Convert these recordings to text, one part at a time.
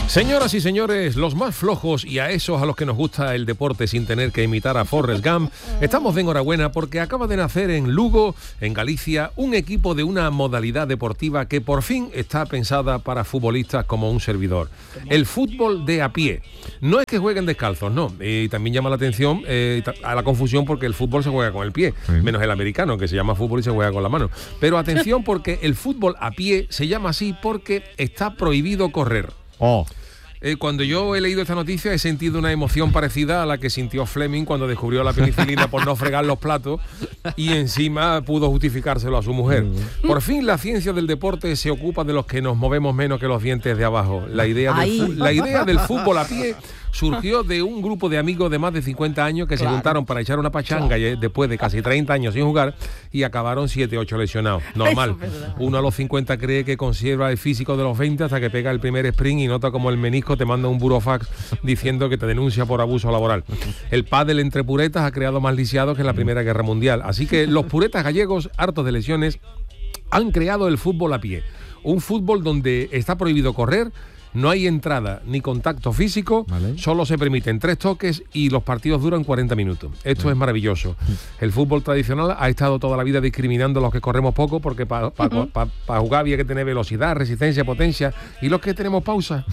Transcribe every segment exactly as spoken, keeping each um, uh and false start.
Señoras y señores, los más flojos y a esos a los que nos gusta el deporte sin tener que imitar a Forrest Gump, estamos de enhorabuena porque acaba de nacer en Lugo, en Galicia, un equipo de una modalidad deportiva que por fin está pensada para futbolistas como un servidor. El fútbol de a pie. No es que jueguen descalzos, no. Y también llama la atención eh, a la confusión porque el fútbol se juega con el pie, menos el americano, que se llama fútbol y se juega con la mano. Pero atención porque el fútbol a pie se llama así porque está prohibido correr. Oh. Eh, cuando yo he leído esta noticia he sentido una emoción parecida a la que sintió Fleming cuando descubrió la penicilina por no fregar los platos y encima pudo justificárselo a su mujer. Por fin la ciencia del deporte se ocupa de los que nos movemos menos que los dientes de abajo. La idea del, la idea del fútbol a pie surgió de un grupo de amigos de más de cincuenta años que claro. se juntaron para echar una pachanga claro. después de casi treinta años sin jugar y acabaron siete, ocho lesionados. Normal. Uno a los cincuenta cree que conserva el físico de los veinte hasta que pega el primer sprint y nota como el menisco te manda un burofax diciendo que te denuncia por abuso laboral. El pádel entre puretas ha creado más lisiados que en la Primera Guerra Mundial. Así que los puretas gallegos, hartos de lesiones, han creado el fútbol a pie. Un fútbol donde está prohibido correr, no hay entrada ni contacto físico, vale. Solo se permiten tres toques y los partidos duran cuarenta minutos. Esto vale. Es maravilloso. El fútbol tradicional ha estado toda la vida discriminando a los que corremos poco porque para pa, uh-huh. pa, pa jugar había que tener velocidad, resistencia, potencia. ¿Y los que tenemos pausa?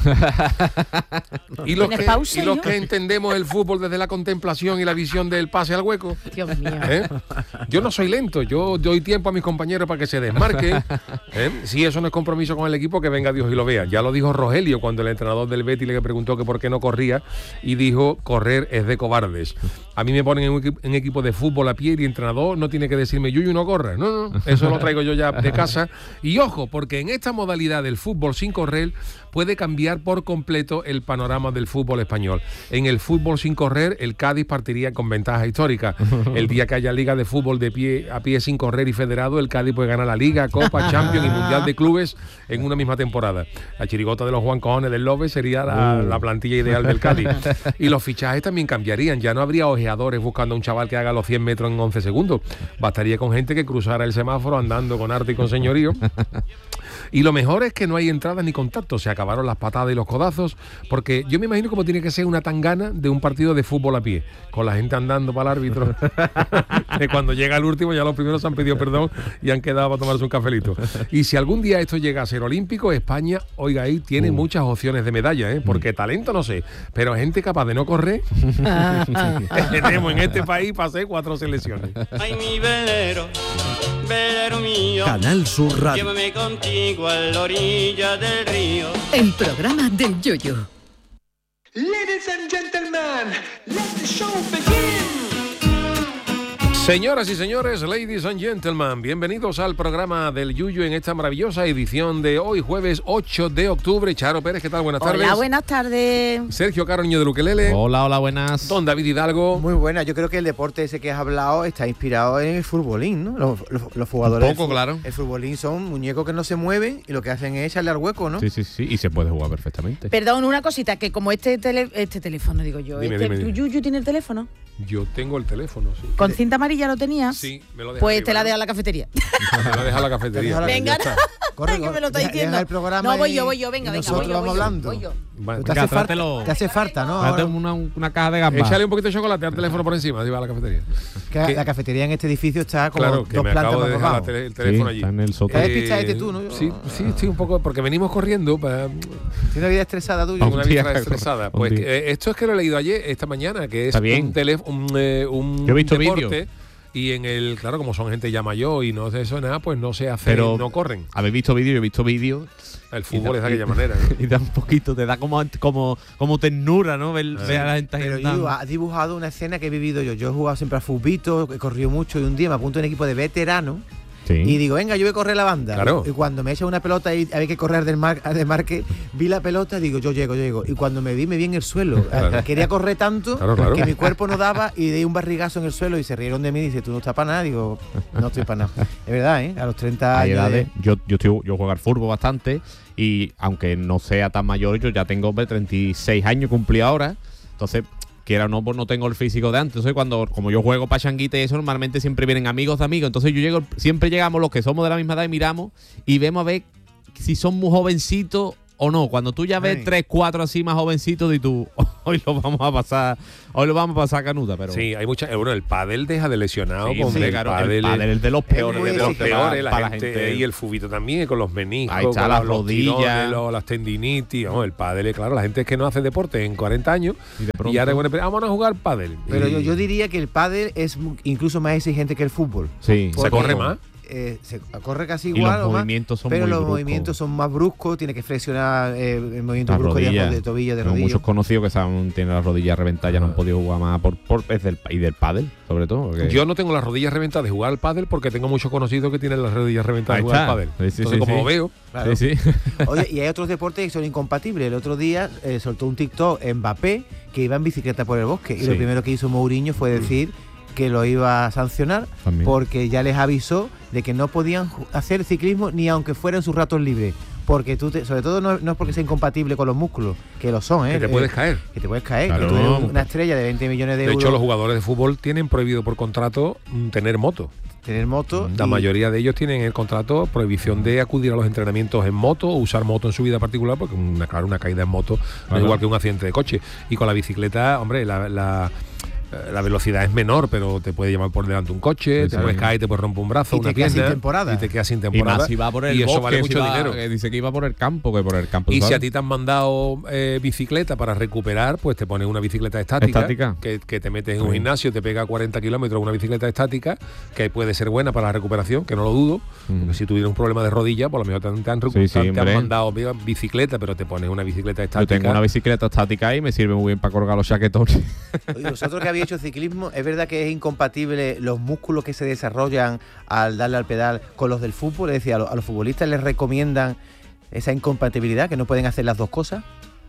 ¿Y los, que, pausa, y los que entendemos el fútbol desde la contemplación y la visión del pase al hueco? Dios mío. ¿Eh? Yo no soy lento, yo doy tiempo a mis compañeros para que se desmarquen. ¿Eh? Si eso no es compromiso con el equipo, que venga Dios y lo vea. Ya lo dijo Rogelio cuando el entrenador del Betis le preguntó que por qué no corría y dijo, correr es de cobardes. A mí me ponen en un equipo, en equipo de fútbol a pie y el entrenador no tiene que decirme, Yuyu, no corre. No, no, eso lo traigo yo ya de casa. Y ojo, porque en esta modalidad del fútbol sin correr puede cambiar por completo el panorama del fútbol español. En el fútbol sin correr, el Cádiz partiría con ventaja histórica. El día que haya liga de fútbol de pie a pie sin correr y federado, el Cádiz puede ganar la Liga, Copa, Champions y Mundial de Clubes en una misma temporada. La chirigota de los Juan Cojones del Lobe sería la, uh. la plantilla ideal del Cádiz. Y los fichajes también cambiarían. Ya no habría ojeadores buscando a un chaval que haga los cien metros en once segundos. Bastaría con gente que cruzara el semáforo andando con arte y con señorío. Y lo mejor es que no hay entrada ni contacto. Se acabaron las patadas y los codazos, porque yo me imagino cómo tiene que ser una tangana de un partido de fútbol a pie, con la gente andando para el árbitro. Que cuando llega el último ya los primeros han pedido perdón y han quedado para tomarse un cafelito. Y si algún día esto llega a ser olímpico, España, oiga, ahí tiene uh. muchas opciones de medalla, ¿eh? Porque talento no sé, pero gente capaz de no correr tenemos en este país para hacer cuatro selecciones. Ay, mi velero, velero mío, Canal Sur Radio. Llévame contigo a la orilla del río. El programa del Yoyo. Ladies and gentlemen, let the show begin. Señoras y señores, ladies and gentlemen, bienvenidos al programa del Yuyu en esta maravillosa edición de hoy, jueves ocho de octubre. Charo Pérez, ¿qué tal? Buenas tardes. Hola, buenas tardes. Sergio Caro, niño de Luquelele. Hola, hola, buenas. Don David Hidalgo. Muy buena, yo creo que el deporte ese que has hablado está inspirado en el futbolín, ¿no? Los, los, los jugadores. Un poco, del, claro. El futbolín son muñecos que no se mueven y lo que hacen es echarle al hueco, ¿no? Sí, sí, sí, y se puede jugar perfectamente. Perdón, una cosita, que como este tele, este teléfono, digo yo, Dime, este, dime, ¿tu dime. Yuyu tiene el teléfono? Yo tengo el teléfono, sí. ¿Con cinta amarilla lo tenías? Sí, me lo deja. Pues arriba, te la ¿no? deja en la cafetería. Me lo deja en la cafetería. Venga, Corre, que me lo está deja- diciendo. deja el programa No, voy y- yo, voy yo, venga, y venga, nosotros voy yo, vamos voy yo, hablando. voy yo. Vale, Te Venga, hace, falta, trátelo. te hace falta, ¿no? Date Ahora, una, una caja de gambas. échale un poquito de chocolate al teléfono por encima, así va a la cafetería. que que- la cafetería en este edificio está como Claro, que dos me plantas acabo de más dejar la abajo. tele- el teléfono Sí, allí. está en el sótano. Eh, despíchate tú, ¿no? Sí, sí, sí, un poco, porque venimos corriendo para Tienes una vida estresada tuya. una Un día, vida estresada. un Pues día. eh, esto es que lo he leído ayer, esta mañana, que es Está bien. un teléfono, un, eh, un Yo he visto deporte. vídeos. Y en el, claro, como son gente ya mayor y no sé eso nada, pues no se hace, Pero no corren. habéis visto vídeos, yo he visto vídeos. El fútbol y es da- de aquella manera, ¿no? Y da un poquito, te da como, como, como ternura, ¿no? Ver, ver a la gente Pero agitando. yo has dibujado una escena que he vivido yo. Yo he jugado siempre al futbito, he corrido mucho y un día me apunto en un equipo de veteranos Sí. y digo, venga, yo voy a correr la banda. Claro. Y cuando me echa una pelota y había que correr del, mar, del marque, vi la pelota, digo, yo llego, yo llego. Y cuando me vi, me vi en el suelo. Claro. Quería correr tanto Claro, claro. que mi cuerpo no daba y di un barrigazo en el suelo y se rieron de mí y dice, tú no estás para nada. Digo, no estoy para nada. Es verdad, ¿eh? A los treinta Hay años. edades. de- Yo, yo, estoy, yo juego al fútbol bastante y aunque no sea tan mayor, yo ya tengo hombre, treinta y seis años, cumplí ahora. Entonces, quiera o no, pues no tengo el físico de antes. Entonces, cuando, como yo juego pachanguita y eso, normalmente siempre vienen amigos de amigos. Entonces, yo llego, siempre llegamos los que somos de la misma edad y miramos y vemos a ver si son muy jovencitos o no? Cuando tú ya ves Ay. tres, cuatro así más jovencitos y tú, hoy lo vamos a pasar, hoy lo vamos a pasar canuta, pero Sí, hay mucha. Bueno, el pádel deja de lesionado. Sí, hombre, sí, el claro, el pádel pádel es de los peores, muy de los exigente peores, la, para gente, y el fubito también, con los meniscos, Ahí está, con las los- los rodillas. tirones, los- las tendinitis. No, el pádel, claro, la gente es que no hace deporte en cuarenta años Y de pronto- y ahora bueno, vamos a jugar pádel. Pero Y yo, yo diría que el pádel es mu- incluso más exigente que el fútbol. sí, se corre más. Eh, se corre casi Y igual los o más, movimientos son pero muy los bruscos. movimientos son más bruscos, tiene que flexionar eh, el movimiento las brusco de, rodillas. de tobillo, de Tengo rodillo. muchos conocidos que saben, tienen las rodillas reventadas, ya no han Ah. podido jugar más por, por es del, y del pádel, sobre todo. porque- Yo no tengo las rodillas reventadas de jugar al pádel porque tengo muchos conocidos que tienen las rodillas reventadas Ahí de jugar al está. pádel. Sí, sí, Entonces, sí, como sí. lo veo, Claro. Sí, sí. Oye, y hay otros deportes que son incompatibles. El otro día eh, soltó un TikTok Mbappé que iba en bicicleta por el bosque. Y Sí. lo primero que hizo Mourinho fue decir que lo iba a sancionar También. porque ya les avisó de que no podían ju- hacer ciclismo ni aunque fueran sus ratos libres. Porque tú, te- sobre todo, no, no es porque sea incompatible con los músculos, que lo son, ¿eh? que te Eh, puedes caer. Que te puedes caer. Claro. Que tú eres una estrella de veinte millones de, De euros. hecho, los jugadores de fútbol tienen prohibido por contrato mm, tener moto. Tener moto. La y- mayoría de ellos tienen en el contrato prohibición de acudir a los entrenamientos en moto o usar moto en su vida particular, porque una, claro, una caída en moto no Claro. es igual que un accidente de coche. Y con la bicicleta, hombre, la, la, la velocidad es menor, pero te puede llevar por delante un coche, Sí, te sí. puedes caer, te puedes romper un brazo, Y te una quedas sin pierna, temporada. y te quedas sin Y temporada. más si va por el y eso bosque, vale si mucho va- dinero. que dice que iba por el campo, que por el campo. Y si ¿sabes? a ti te han mandado eh, bicicleta para recuperar, pues te pones una bicicleta estática, Estática. Que, que te metes en un Sí. gimnasio, te pega cuarenta kilómetros una bicicleta estática, que puede ser buena para la recuperación, que no lo dudo, Mm. porque si tuvieras un problema de rodilla, por lo menos te han, te han, recu- Sí, sí, te han hombre. mandado mira, bicicleta, pero te pones una bicicleta Yo estática. tengo una bicicleta estática y me sirve muy bien para colgar los chaquetones. Oye, vosotros que habéis hecho ciclismo, ¿es verdad que es incompatible los músculos que se desarrollan al darle al pedal con los del fútbol? Es decir, a, lo- a los futbolistas les recomiendan esa incompatibilidad, que no pueden hacer las dos cosas.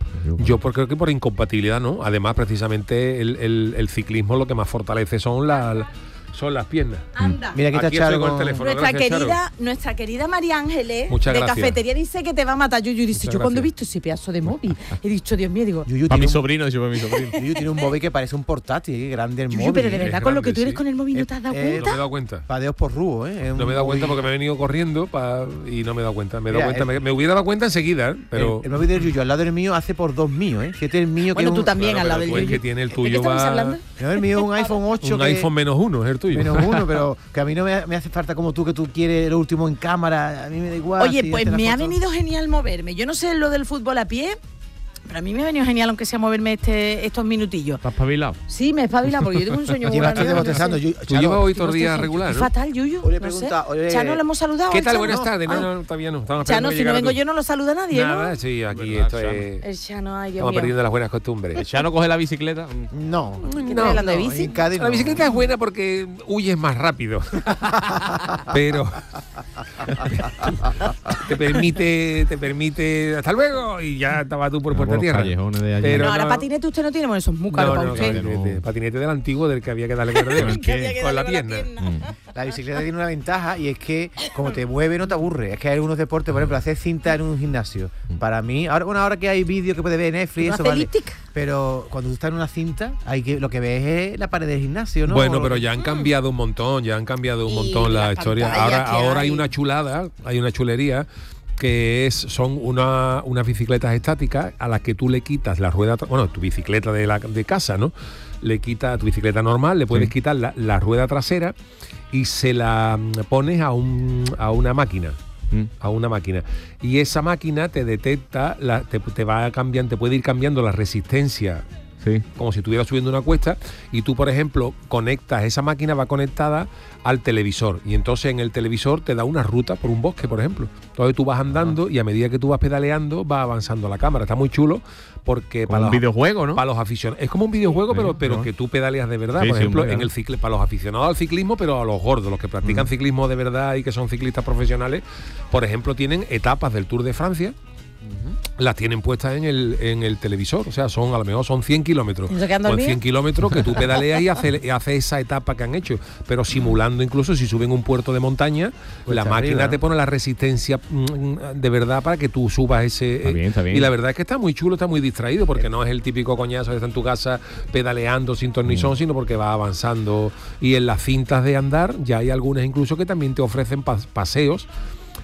Yo por- creo que por incompatibilidad, ¿no? Además, precisamente el, el- el ciclismo lo que más fortalece son las son las piernas. Anda. Mira que está Aquí estoy Charo con el con- teléfono. Nuestra gracias, Charo. querida, nuestra querida María Ángeles Muchas de gracias. cafetería dice que te va a matar. Yuyu dice, Muchas yo cuando he gracias. visto ese pedazo de móvil, he dicho, Dios mío, digo, Yuyu Para tiene, mi un, sobrino, dicho para mi sobrino. Yuyu tiene un móvil que parece un portátil, ¿eh? Grande el Yuyu, móvil. pero de ¿eh? verdad, Es con lo que grande, tú eres sí. con el móvil, ¿no te has dado Eh, No me he cuenta? dado cuenta. Padeos por rubo, ¿eh? Es un No me he dado cuenta móvil- porque me he venido corriendo pa- y no me he dado cuenta. Me, he dado Mira, cuenta el- me, me hubiera dado cuenta enseguida, ¿eh? pero el, el móvil del Yuyu al lado del mío hace por dos míos, ¿eh? Si este es el mío Bueno, que tú es un, también Claro, al lado pero del tú el Yuyu. que tiene el ¿De tuyo qué estamos va- hablando? No, el mío es un iPhone ocho un que- iPhone menos uno es el tuyo. menos uno, pero que a mí no me, me hace falta como tú, que tú quieres lo último en cámara. A mí me da igual. Oye, si pues hace la me ha foto. venido genial moverme. Yo no sé lo del fútbol a pie, pero a mí me ha venido genial, aunque sea moverme este, estos minutillos. ¿Estás espabilado? Sí, me he espabilado porque yo tengo un sueño muy Llevas grande, tarde no sé. bostezando. Yu- Tú Charo, llevas hoy Estoy todo el día bostezando. regular, Estoy ¿no? fatal, Yuyu. Hoy le he no sé. preguntado, hoy le- Chano, ¿lo hemos saludado? ¿Qué al tal? Chano? Buenas tardes. No, Ay, no, todavía no. Estamos Chano, esperando que si no llegara vengo tú. yo no lo saluda nadie, Nada, ¿no? sí, aquí ¿Verdad, esto Chano? es... El Chano, ay, Dios Estamos mío. perdiendo las buenas costumbres. ¿El Chano coge la bicicleta? No. ¿Qué estás hablando de bici? en Cádiz La no. bicicleta es buena porque huyes más rápido. Pero te permite, te permite hasta luego y ya estaba tú por Por puerta los tierra. callejones de allí. Pero No, ahora no- patinete usted no tiene, bueno, eso es muy caro No, para no, usted. patinete, patinete del antiguo del que había que darle verdadero. Que había que Con la darle pierna. Mm. La bicicleta tiene una ventaja y es que como te mueve no te aburre. Es que hay algunos deportes, por ejemplo, hacer cinta en un gimnasio. Para mí, ahora, bueno, ahora que hay vídeos que puedes ver en Netflix, ¿No eso hace vale. elíptica? Pero cuando tú estás en una cinta, hay que lo que ves es la pared del gimnasio, ¿no? Bueno, O- pero ya han cambiado un montón, ya han cambiado un Y montón la las historia. pantallas Ahora, que ahora hay hay. una chulada, hay una chulería que es son una, unas bicicletas estáticas a las que tú le quitas la rueda, tra- bueno, tu bicicleta de, la, de casa, ¿no? Le quitas tu bicicleta normal, le puedes Sí. quitar la, la rueda trasera y se la mm, pones a, un, a una máquina. Mm. a una máquina y esa máquina te detecta la, te, te va cambiando, te puede ir cambiando la resistencia Sí. como si estuvieras subiendo una cuesta y tú, por ejemplo, conectas, esa máquina va conectada al televisor y entonces en el televisor te da una ruta por un bosque, por ejemplo. Entonces tú vas andando y a medida que tú vas pedaleando va avanzando la cámara. Está muy chulo porque Como un los, videojuego, ¿no? para los aficionados, es como un videojuego, Sí, pero, pero ¿no? que tú pedaleas de verdad. Sí, por sí, ejemplo, hombre, en claro. el cicle, para los aficionados al ciclismo, pero a los gordos, los que practican Mm. ciclismo de verdad y que son ciclistas profesionales, por ejemplo, tienen etapas del Tour de Francia. Las tienen puestas en el, en el televisor, o sea, son a lo mejor son cien kilómetros. ¿Y se quedan Pues dormidos? cien kilómetros que tú pedaleas y haces hace esa etapa que han hecho, pero simulando incluso si suben un puerto de montaña, Pues la está máquina arriba. te pone la resistencia mm, de verdad para que tú subas ese... Está bien, está bien. Y la verdad es que está muy chulo, está muy distraído, porque no es el típico coñazo que está en tu casa pedaleando sin ton ni son, sino porque va avanzando. Y en las cintas de andar ya hay algunas incluso que también te ofrecen pas- paseos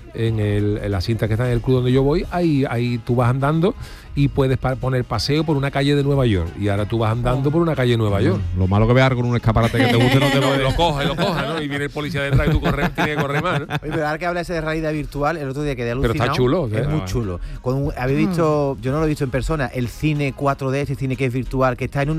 en, el, en la cinta que está en el club donde yo voy, ahí, ahí tú vas andando y puedes pa- poner paseo por una calle de Nueva York. Y ahora tú vas andando oh. por una calle de Nueva York. Lo malo que veas algo con un escaparate que te guste no te lo, lo, lo coge, lo coge, ¿no? Y viene el policía detrás y tú corres, tienes que correr más, ¿no? Oye, pero ahora que habla ese de realidad virtual, el otro día quedé alucinado. Pero está chulo, es ¿eh? muy chulo. Cuando habéis visto, yo no lo he visto en persona, el cine cuatro D, ese cine que es virtual, que está en una